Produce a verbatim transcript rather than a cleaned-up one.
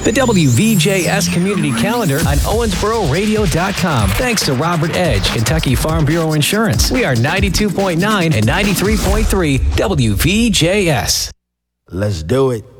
The W V J S Community Calendar on Owensboro Radio dot com. Thanks to Robert Edge, Kentucky Farm Bureau Insurance. We are ninety-two point nine and ninety-three point three W V J S. Let's do it.